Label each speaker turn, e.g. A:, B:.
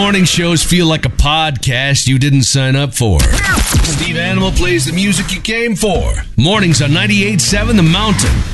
A: morning shows feel like a podcast you didn't sign up for. Steve Animal plays the music you came for. Mornings on 98.7 The Mountain.